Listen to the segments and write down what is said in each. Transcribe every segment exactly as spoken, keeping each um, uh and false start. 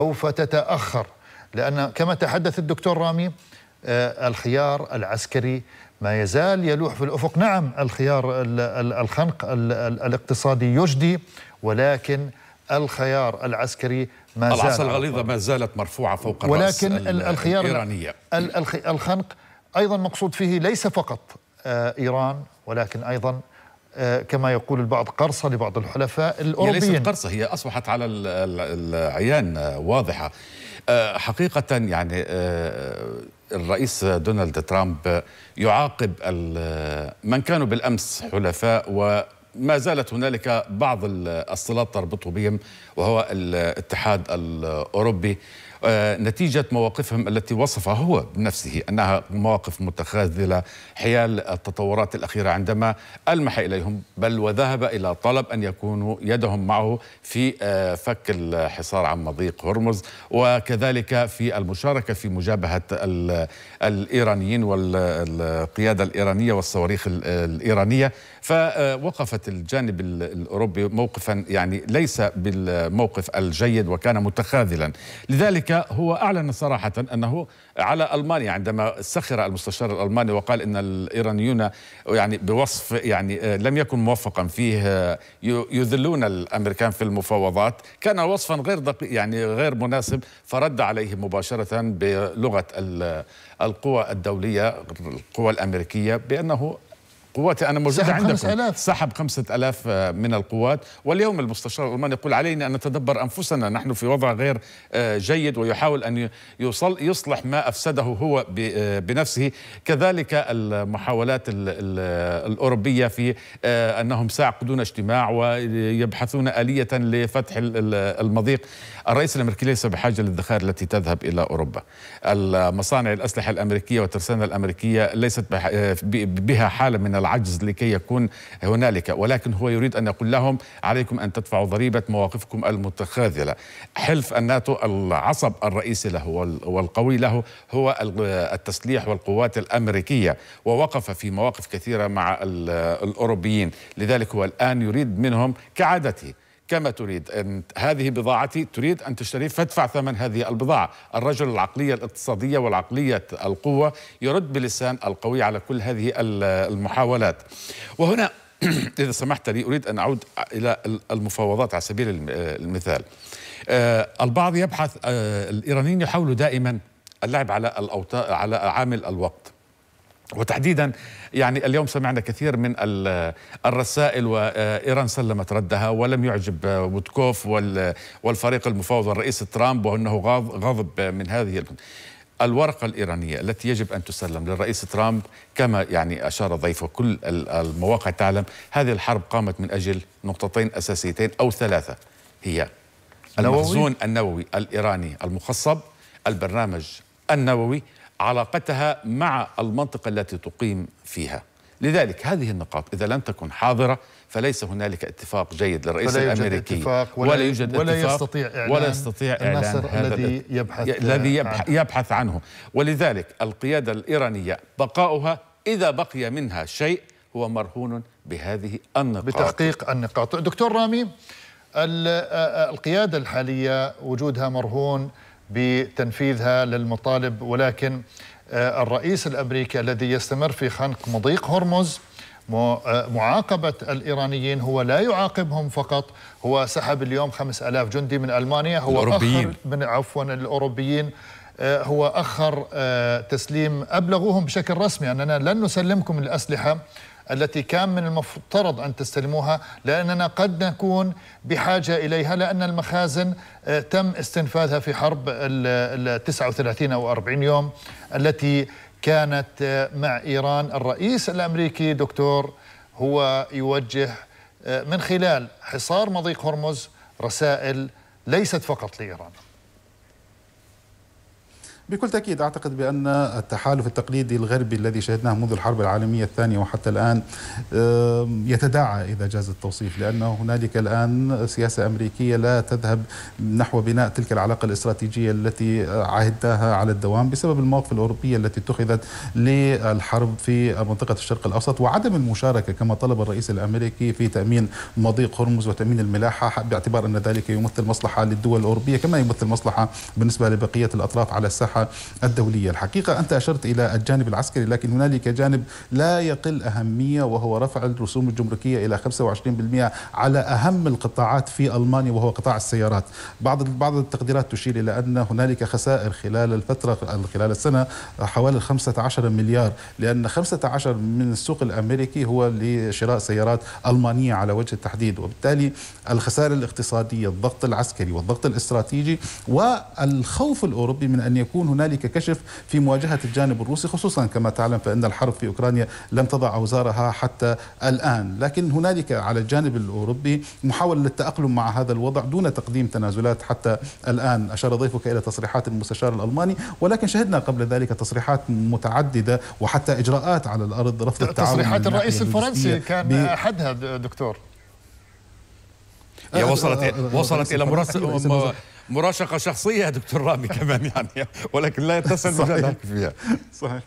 سوف تتأخر، لأن كما تحدث الدكتور رامي الخيار العسكري ما يزال يلوح في الأفق. نعم، الخيار الخنق الاقتصادي يجدي، ولكن الخيار العسكري ما زال، العصا الغليظة ما زالت مرفوعة فوق الرأس ولكن الخيار الإيرانية. الخنق أيضا مقصود فيه ليس فقط إيران، ولكن أيضا كما يقول البعض قرصة لبعض الحلفاء الأوروبيين. هي ليست قرصة، هي أصبحت على العيان واضحة حقيقة. يعني الرئيس دونالد ترامب يعاقب من كانوا بالأمس حلفاء وما زالت هنالك بعض الصلات تربط بهم، وهو الاتحاد الأوروبي، نتيجة مواقفهم التي وصفها هو بنفسه أنها مواقف متخاذلة حيال التطورات الأخيرة، عندما ألمح إليهم بل وذهب إلى طلب أن يكونوا يدهم معه في فك الحصار عن مضيق هرمز، وكذلك في المشاركة في مجابهة الإيرانيين والقيادة الإيرانية والصواريخ الإيرانية. فوقفت الجانب الأوروبي موقفا يعني ليس بالموقف الجيد وكان متخاذلا. لذلك هو أعلن صراحة أنه على ألمانيا، عندما سخر المستشار الألماني وقال إن الإيرانيون يعني بوصف يعني لم يكن موفقا فيه يذلون الأمريكان في المفاوضات، كان وصفا غير دقيق يعني غير مناسب، فرد عليه مباشرة بلغة القوى الدولية القوى الأمريكية بأنه قواتي أنا موجودة عندكم. سحب خمسة ألاف من القوات. واليوم المستشار الألماني يقول علينا أن نتدبر أنفسنا، نحن في وضع غير جيد، ويحاول أن يوصل يصلح ما أفسده هو بنفسه. كذلك المحاولات الأوروبية في أنهم سيعقدون اجتماع ويبحثون آلية لفتح المضيق. الرئيس الأمريكي ليس بحاجة للذخائر التي تذهب إلى أوروبا. المصانع الأسلحة الأمريكية والترسانة الأمريكية ليست بها حالة من العجز لكي يكون هنالك، ولكن هو يريد أن يقول لهم عليكم أن تدفعوا ضريبة مواقفكم المتخاذلة. حلف الناتو العصب الرئيسي له والقوي له هو التسليح والقوات الأمريكية، ووقف في مواقف كثيرة مع الأوروبيين. لذلك هو الآن يريد منهم كعادته، كما تريد أن هذه بضاعتي تريد أن تشتري فادفع ثمن هذه البضاعة. الرجل العقلية الاقتصادية والعقلية القوة يرد بلسان القوي على كل هذه المحاولات. وهنا إذا سمحت لي أريد أن أعود إلى المفاوضات على سبيل المثال. البعض يبحث، الإيرانيين يحاولوا دائما اللعب على الأوتار على عامل الوقت، وتحديدا يعني اليوم سمعنا كثير من الرسائل وإيران سلمت ردها ولم يعجب وودكوف والفريق المفاوض الرئيس ترامب، وأنه غاضب من هذه الورقة الإيرانية التي يجب أن تسلم للرئيس ترامب. كما يعني أشار ضيفه كل المواقع تعلم هذه الحرب قامت من أجل نقطتين أساسيتين أو ثلاثة، هي المخزون النووي الإيراني المخصب، البرنامج النووي، علاقتها مع المنطقة التي تقيم فيها. لذلك هذه النقاط إذا لم تكن حاضرة فليس هنالك اتفاق جيد للرئيس الأمريكي، ولا, ولا يوجد ولا اتفاق يستطيع إعلان ولا يستطيع إعلان هذا الذي يبحث الذي يبحث, يبحث عنه. ولذلك القيادة الإيرانية بقاؤها إذا بقي منها شيء هو مرهون بهذه النقاط، بتحقيق النقاط. دكتور رامي، القيادة الحالية وجودها مرهون بتنفيذها للمطالب، ولكن الرئيس الأمريكي الذي يستمر في خنق مضيق هرمز معاقبة الإيرانيين، هو لا يعاقبهم فقط، هو سحب اليوم خمس ألاف جندي من ألمانيا، هو الأوروبيين. أخر من عفوا الأوروبيين هو أخر تسليم، أبلغوهم بشكل رسمي أننا لن نسلمكم الأسلحة التي كان من المفترض أن تستلموها، لأننا قد نكون بحاجة إليها، لأن المخازن تم استنفاذها في حرب ال تسعة وثلاثين أو أربعين يوم التي كانت مع إيران. الرئيس الأمريكي دكتور هو يوجه من خلال حصار مضيق هرمز رسائل ليست فقط لإيران. بكل تأكيد أعتقد بأن التحالف التقليدي الغربي الذي شهدناه منذ الحرب العالمية الثانية وحتى الآن يتداعى إذا جاز التوصيف، لأن هنالك الآن سياسة أمريكية لا تذهب نحو بناء تلك العلاقة الاستراتيجية التي عهدناها على الدوام بسبب المواقف الأوروبية التي اتخذت للحرب في منطقة الشرق الأوسط، وعدم المشاركة كما طلب الرئيس الأمريكي في تأمين مضيق هرمز وتأمين الملاحة، باعتبار أن ذلك يمثل مصلحة للدول الأوروبية كما يمثل مصلحة بالنسبة لبقية الأطراف على الساحة الدولية. الحقيقة أنت أشرت إلى الجانب العسكري، لكن هنالك جانب لا يقل أهمية وهو رفع الرسوم الجمركية إلى خمسة وعشرين بالمئة على أهم القطاعات في ألمانيا وهو قطاع السيارات. بعض بعض التقديرات تشير إلى أن هنالك خسائر خلال الفترة خلال السنة حوالي خمسة عشر مليار، لأن خمسة عشر من السوق الأمريكي هو لشراء سيارات ألمانية على وجه التحديد، وبالتالي الخسائر الاقتصادية، الضغط العسكري والضغط الاستراتيجي والخوف الأوروبي من أن يكون هنالك كشف في مواجهة الجانب الروسي، خصوصا كما تعلم فإن الحرب في أوكرانيا لم تضع أوزارها حتى الآن. لكن هنالك على الجانب الأوروبي محاولة للتأقلم مع هذا الوضع دون تقديم تنازلات حتى الآن. أشار ضيفك إلى تصريحات المستشار الألماني، ولكن شهدنا قبل ذلك تصريحات متعددة وحتى إجراءات على الأرض رفض التعاون. تصريحات الرئيس الفرنسي كان أحدها دكتور. هي وصلت وصلت إلى مراسلة مراشقة شخصية دكتور رامي كمان يعني، ولكن لا يتصل بذلك فيها. صحيح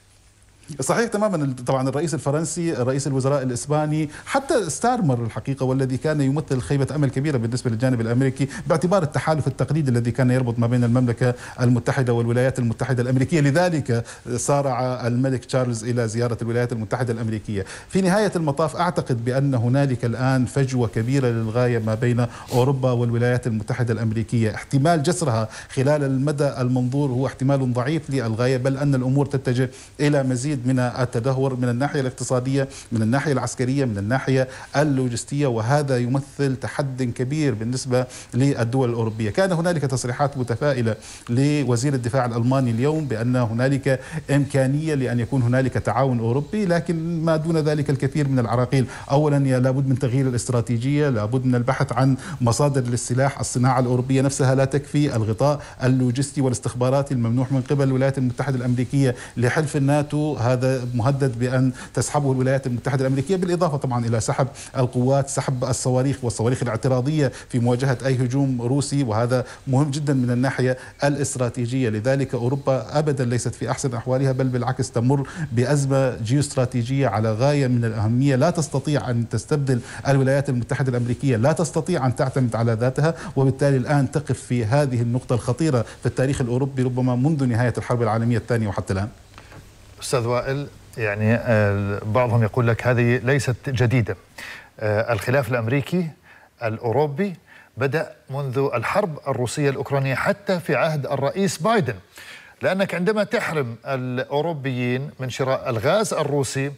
صحيح تماما. طبعا الرئيس الفرنسي، رئيس الوزراء الاسباني، حتى ستارمر الحقيقه، والذي كان يمثل خيبه امل كبيره بالنسبه للجانب الامريكي باعتبار التحالف التقليدي الذي كان يربط ما بين المملكه المتحده والولايات المتحده الامريكيه، لذلك سارع الملك تشارلز الى زياره الولايات المتحده الامريكيه. في نهايه المطاف اعتقد بان هنالك الان فجوه كبيره للغايه ما بين اوروبا والولايات المتحده الامريكيه، احتمال جسرها خلال المدى المنظور هو احتمال ضعيف للغايه، بل ان الامور تتجه الى مزيد من التدهور من الناحية الاقتصادية، من الناحية العسكرية، من الناحية اللوجستية، وهذا يمثل تحد كبير بالنسبة للدول الأوروبية. كان هنالك تصريحات متفائلة لوزير الدفاع الألماني اليوم بأن هنالك إمكانية لأن يكون هنالك تعاون أوروبي، لكن ما دون ذلك الكثير من العراقيل. أولا لابد من تغيير الاستراتيجية، لابد من البحث عن مصادر للسلاح، الصناعة الأوروبية نفسها لا تكفي، الغطاء اللوجستي والاستخباراتي الممنوح من قبل الولايات المتحدة الأمريكية لحلف الناتو، هذا مهدد بأن تسحبه الولايات المتحدة الأمريكية، بالإضافة طبعا إلى سحب القوات، سحب الصواريخ والصواريخ الاعتراضية في مواجهة أي هجوم روسي، وهذا مهم جدا من الناحية الاستراتيجية. لذلك أوروبا أبدا ليست في أحسن أحوالها، بل بالعكس تمر بأزمة جيوستراتيجية على غاية من الأهمية. لا تستطيع أن تستبدل الولايات المتحدة الأمريكية، لا تستطيع أن تعتمد على ذاتها، وبالتالي الآن تقف في هذه النقطة الخطيرة في التاريخ الأوروبي ربما منذ نهاية الحرب العالمية الثانية وحتى الآن. أستاذ وائل، يعني بعضهم يقول لك هذه ليست جديدة. الخلاف الأمريكي الأوروبي بدأ منذ الحرب الروسية الأوكرانية حتى في عهد الرئيس بايدن، لأنك عندما تحرم الأوروبيين من شراء الغاز الروسي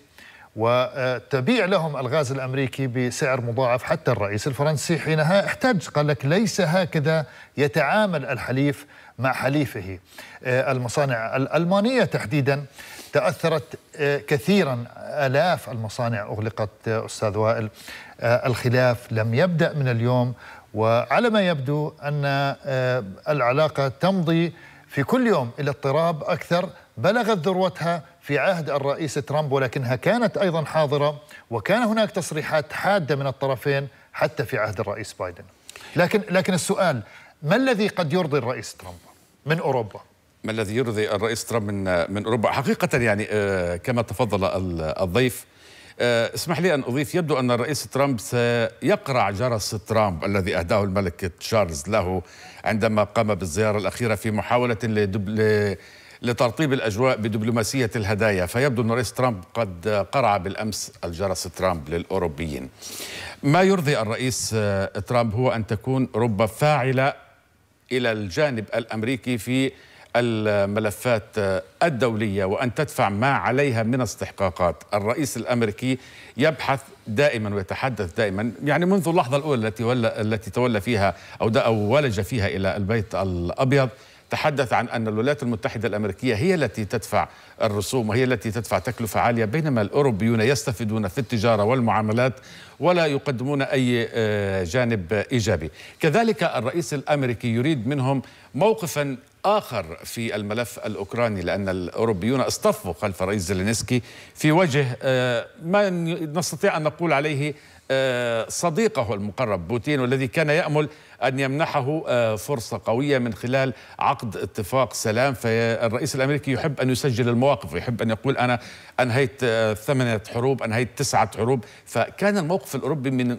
وتبيع لهم الغاز الأمريكي بسعر مضاعف، حتى الرئيس الفرنسي حينها احتج، قال لك ليس هكذا يتعامل الحليف مع حليفه. المصانع الألمانية تحديدا تأثرت كثيرا، آلاف المصانع أغلقت. أستاذ وائل، الخلاف لم يبدأ من اليوم، وعلى ما يبدو أن العلاقة تمضي في كل يوم إلى اضطراب أكثر، بلغت ذروتها في عهد الرئيس ترامب، ولكنها كانت أيضا حاضرة، وكان هناك تصريحات حادة من الطرفين حتى في عهد الرئيس بايدن. لكن لكن السؤال، ما الذي قد يرضي الرئيس ترامب من أوروبا؟ ما الذي يرضي الرئيس ترامب من من أوروبا؟ حقيقة يعني كما تفضل الضيف، اسمح لي أن أضيف، يبدو أن الرئيس ترامب سيقرع جرس ترامب الذي أهداه الملك تشارلز له عندما قام بالزيارة الأخيرة في محاولة لدبل لترطيب الأجواء بدبلوماسية الهدايا. فيبدو أن الرئيس ترامب قد قرع بالأمس الجرس ترامب للأوروبيين. ما يرضي الرئيس ترامب هو أن تكون أوروبا فاعلة إلى الجانب الأمريكي في الملفات الدولية، وأن تدفع ما عليها من استحقاقات. الرئيس الأمريكي يبحث دائما ويتحدث دائما، يعني منذ اللحظة الأولى التي ولى التي تولى فيها أو أو ولج فيها إلى البيت الأبيض، تحدث عن أن الولايات المتحدة الأمريكية هي التي تدفع الرسوم وهي التي تدفع تكلفة عالية، بينما الأوروبيون يستفيدون في التجارة والمعاملات ولا يقدمون أي جانب إيجابي. كذلك الرئيس الأمريكي يريد منهم موقفا آخر في الملف الأوكراني، لأن الأوروبيون اصطفوا خلف الرئيس زيلينسكي في وجه ما نستطيع أن نقول عليه صديقه المقرب بوتين، والذي كان يأمل أن يمنحه فرصة قوية من خلال عقد اتفاق سلام. فالرئيس الأمريكي يحب أن يسجل المواقف ويحب أن يقول أنا أنهيت ثمانية حروب، أنهيت تسعة حروب. فكان الموقف الأوروبي من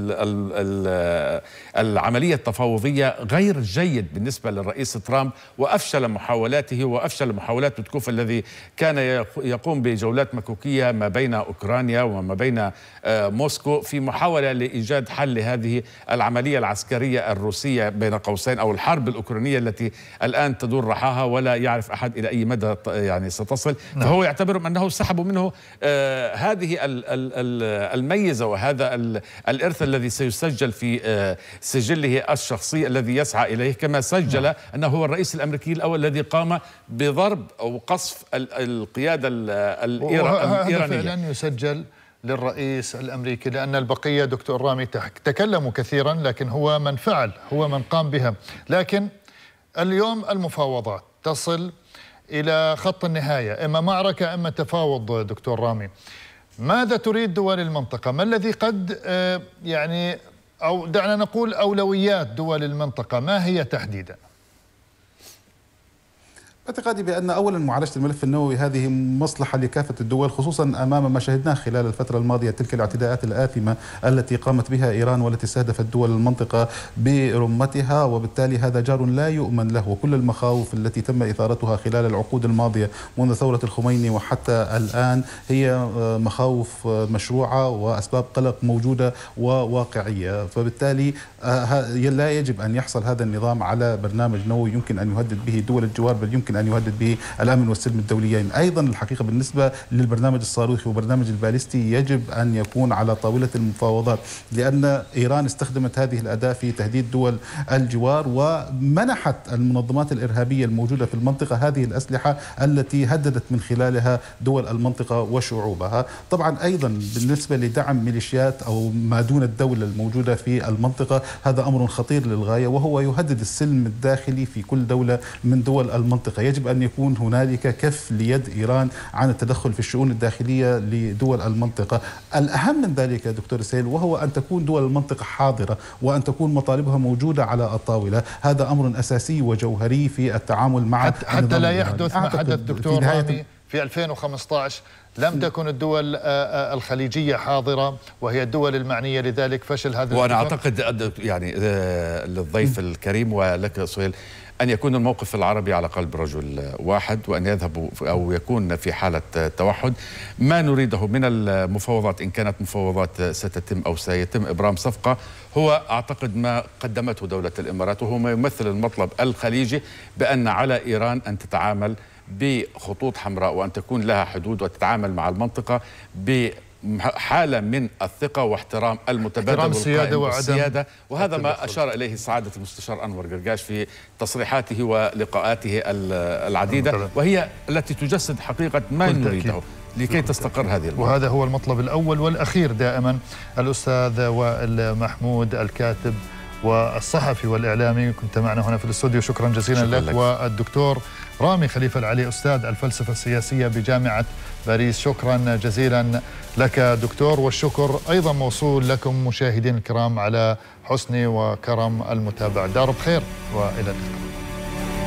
العملية التفاوضية غير جيد بالنسبة للرئيس ترامب، وأفشل محاولاته وأفشل محاولات بوتكوف الذي كان يقوم بجولات مكوكية ما بين أوكرانيا وما بين موسكو في محاولة لإيجاد حل لهذه العملية العسكرية الروسية بين قوسين، أو الحرب الأوكرانية التي الآن تدور رحاها ولا يعرف أحد إلى أي مدى يعني ستصل. نعم. فهو يعتبر أنه سحبوا منه آه هذه الميزة وهذا الإرث الذي سيسجل في آه سجله الشخصي الذي يسعى إليه، كما سجل نعم. أنه هو الرئيس الأمريكي الأول الذي قام بضرب أو قصف القيادة الإيرانية. فعلا يسجل للرئيس الأمريكي، لأن البقية دكتور رامي تكلموا كثيرا، لكن هو من فعل، هو من قام بها. لكن اليوم المفاوضات تصل إلى خط النهاية، إما معركة إما تفاوض. دكتور رامي، ماذا تريد دول المنطقة؟ ما الذي قد يعني، أو دعنا نقول أولويات دول المنطقة ما هي تحديدا؟ اعتقادي بأن أولا معالجة الملف النووي هذه مصلحة لكافة الدول، خصوصا أمام ما شهدناه خلال الفترة الماضية، تلك الاعتداءات الآثمة التي قامت بها إيران والتي استهدفت دول المنطقة برمتها، وبالتالي هذا جار لا يؤمن له. وكل المخاوف التي تم إثارتها خلال العقود الماضية منذ ثورة الخميني وحتى الآن هي مخاوف مشروعة وأسباب قلق موجودة وواقعية، فبالتالي لا يجب أن يحصل هذا النظام على برنامج نووي يمكن أن يهدد به دول الجوار، بل يمكن أن يهدد به الأمن والسلم الدوليين. أيضا الحقيقة بالنسبة للبرنامج الصاروخي وبرنامج الباليستي يجب أن يكون على طاولة المفاوضات، لأن إيران استخدمت هذه الأداة في تهديد دول الجوار، ومنحت المنظمات الإرهابية الموجودة في المنطقة هذه الأسلحة التي هددت من خلالها دول المنطقة وشعوبها. طبعا أيضا بالنسبة لدعم ميليشيات أو ما دون الدولة الموجودة في المنطقة، هذا أمر خطير للغاية، وهو يهدد السلم الداخلي في كل دولة من دول المنطقة. يجب أن يكون هنالك كف ليد إيران عن التدخل في الشؤون الداخلية لدول المنطقة. الأهم من ذلك دكتور سهيل وهو أن تكون دول المنطقة حاضرة وأن تكون مطالبها موجودة على الطاولة. هذا أمر أساسي وجوهري في التعامل مع حتى, حتى لا يحدث ما حدث دكتور رامي في ألفين وخمسة عشر. لم تكن الدول الخليجية حاضرة وهي الدول المعنية، لذلك فشل هذا. وأنا أعتقد يعني للضيف الكريم ولك سهيل أن يكون الموقف العربي على قلب رجل واحد، وأن يذهبوا أو يكون في حالة توحد. ما نريده من المفاوضات، إن كانت مفاوضات ستتم أو سيتم إبرام صفقة، هو أعتقد ما قدمته دولة الإمارات، وهو ما يمثل المطلب الخليجي بأن على إيران أن تتعامل بخطوط حمراء وأن تكون لها حدود وتتعامل مع المنطقة بحالة من الثقة واحترام المتبادل والسيادة والسيادة، وهذا ما أشار إليه سعادة المستشار أنور قرقاش في تصريحاته ولقاءاته العديدة، وهي التي تجسد حقيقة ما نريده لكي تستقر هذه المنطقة. وهذا هو المطلب الأول والأخير دائما. الأستاذ وائل محمود الكاتب والصحفي والإعلامي، كنت معنا هنا في الاستوديو، شكرا جزيلا شكرا لك. لك والدكتور رامي خليفة العلي أستاذ الفلسفة السياسية بجامعة باريس، شكرا جزيلا لك دكتور. والشكر أيضا موصول لكم مشاهدين الكرام على حسن وكرم المتابعة. دار بخير وإلى اللقاء.